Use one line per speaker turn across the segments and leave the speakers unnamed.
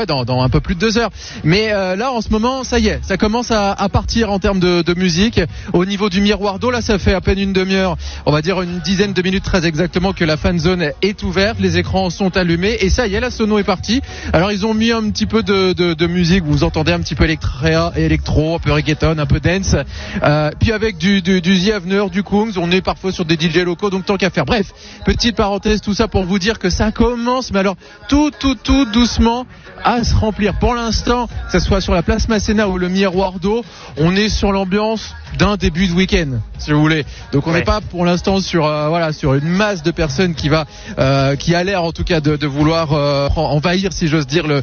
dans un peu plus de 2 heures. Mais là, en ce moment, ça y est, ça commence à partir en termes de musique. Au niveau du miroir d'eau, là, ça fait à peine une demi-heure, on va dire une dizaine de minutes très exactement que la fan zone est ouverte, les écrans sont allumés et ça y est, la sono est partie. Alors ils ont mis un petit peu de musique, vous entendez un petit peu électro, un peu reggaeton, un peu dance, puis avec du The Avener, du Kungs, on est parfois sur des DJ locaux, donc tant qu'à faire. Bref, petite parenthèse, tout ça pour vous dire que ça commence, mais alors tout doucement à se remplir. Pour l'instant, que ce soit sur la place Masséna ou le miroir d'eau, on est sur l'ambiance d'un début de week-end, si vous voulez. Donc on n'est pas pour l'instant sur une masse de personnes qui a l'air en tout cas de vouloir envahir, si j'ose dire,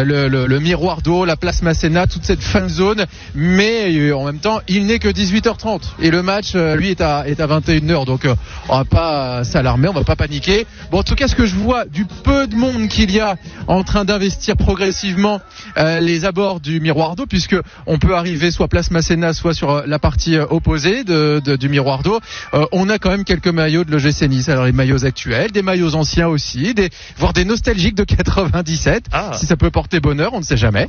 le miroir d'eau, la place Masséna, toute cette fan zone. Mais en même temps, il n'est que 18h30 et le match lui est à 21h. Donc on va pas s'alarmer, on va pas paniquer. Bon, en tout cas, ce que je vois du peu de monde qu'il y a en train d'investir progressivement les abords du miroir d'eau, puisque on peut arriver soit place Masséna, soit sur la partie opposée du miroir d'eau. On a quand même quelques maillots de l'OGC Nice. Alors les maillots actuels, des maillots anciens aussi, voire des nostalgiques de 97. Si ça peut porter bonheur, on ne sait jamais.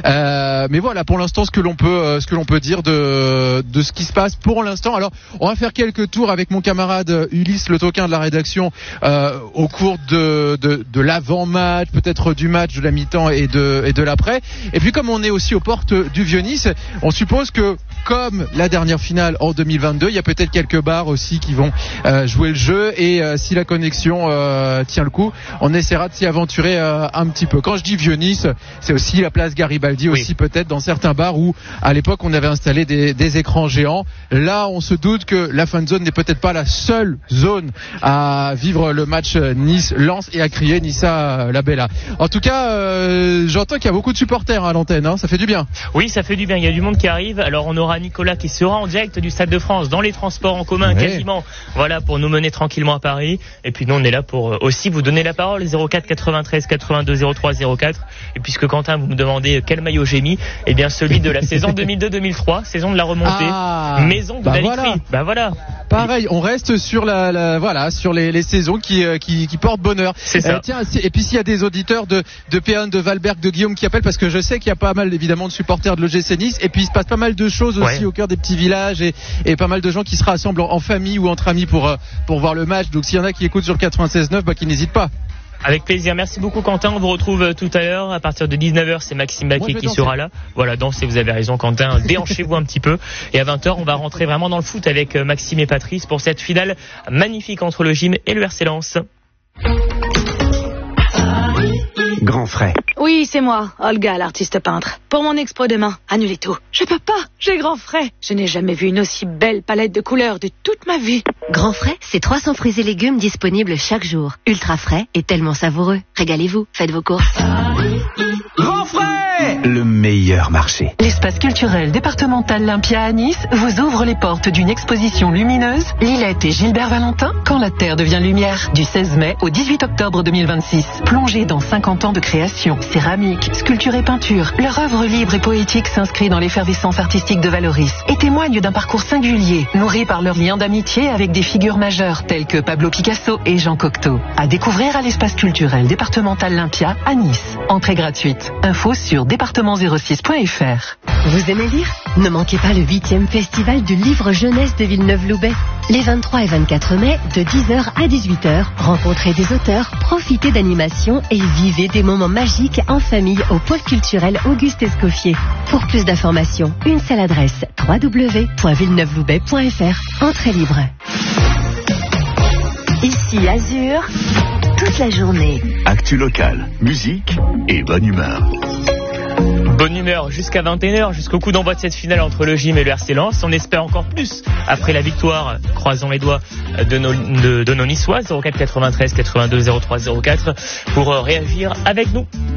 Mais voilà, pour l'instant, ce que l'on peut dire de ce qui se passe pour l'instant. Alors, on va faire quelques tours avec mon camarade Ulysse, le toquin de la rédaction, au cours de l'avant-match, peut-être du match, de la mi-temps et de l'après. Et puis, comme on est aussi aux portes du Vieux-Nice, on suppose que, comme la dernière finale en 2022, il y a peut-être quelques bars aussi qui vont jouer le jeu, et si la connexion tient le coup, on essaiera de s'y aventurer un petit peu. Quand je dis Vieux-Nice, c'est aussi la place Garibaldi, aussi peut-être dans certains bars où à l'époque on avait installé des écrans géants. Là, on se doute que la fan zone n'est peut-être pas la seule zone à vivre le match Nice-Lens et à crier Nissa la Bella. En tout cas, j'entends qu'il y a beaucoup de supporters à l'antenne, ça fait du bien.
Oui, ça fait du bien, il y a du monde qui arrive. Alors on aura Nicolas qui sera en direct du Stade de France dans les transports en commun quasiment, voilà, pour nous mener tranquillement à Paris. Et puis nous on est là pour aussi vous donner la parole, 04 93 82 03 04. Et puisque Quentin, vous me demandez quel maillot j'ai mis, eh bien celui de la saison 2002-2003, saison de la remontée, maison de la Vitry. Voilà.
Pareil, on reste sur sur les saisons qui portent bonheur.
C'est ça.
Tiens, et puis s'il y a des auditeurs de Péan, de Valberg, de Guillaume qui appellent, parce que je sais qu'il y a pas mal évidemment de supporters de l'OGC Nice, et puis il se passe pas mal de choses aussi au cœur des petits villages, et pas mal de gens qui se rassemblent en famille ou entre amis pour voir le match. Donc s'il y en a qui écoutent sur le 96.9, qui n'hésitent pas.
Avec plaisir, merci beaucoup Quentin, on vous retrouve tout à l'heure à partir de 19h, c'est Maxime Baquet qui sera là. Voilà, dansez, vous avez raison Quentin, déhanchez-vous un petit peu. Et à 20h, on va rentrer vraiment dans le foot avec Maxime et Patrice pour cette finale magnifique entre le Gym et le RC Lens.
Grand frais.
Oui, c'est moi, Olga, l'artiste peintre. Pour mon expo demain, annulez tout. Je peux pas, j'ai grand frais. Je n'ai jamais vu une aussi belle palette de couleurs de toute ma vie.
Grand frais, c'est 300 fruits et légumes disponibles chaque jour. Ultra frais et tellement savoureux. Régalez-vous, faites vos courses.
Grand frais, le meilleur marché.
L'espace culturel départemental Lympia à Nice vous ouvre les portes d'une exposition lumineuse, Lilette et Gilbert Valentin, Quand la Terre devient lumière, du 16 mai au 18 octobre 2026. Plongez dans 50 ans de création, céramique, sculpture et peinture. Leur œuvre libre et poétique s'inscrit dans l'effervescence artistique de Valoris et témoigne d'un parcours singulier, nourri par leur lien d'amitié avec des figures majeures telles que Pablo Picasso et Jean Cocteau. À découvrir à l'espace culturel départemental Lympia à Nice. Entrée gratuite. Info sur département06.fr.
Vous aimez lire ? Ne manquez pas le 8e festival du livre jeunesse de Villeneuve-Loubet. Les 23 et 24 mai, de 10h à 18h, rencontrez des auteurs, profitez d'animations et vivez des moments magiques en famille au pôle culturel Auguste Escoffier. Pour plus d'informations, une seule adresse, www.villeneuveloubet.fr. Entrée libre. Ici Azur, toute la journée.
Actu locale, musique et bonne humeur.
Bonne humeur jusqu'à 21h, jusqu'au coup d'envoi de cette finale entre le Gym et le RC Lens. On espère encore plus après la victoire, croisons les doigts, de nos Niçois, 04 93 82 03 04, pour réagir avec nous.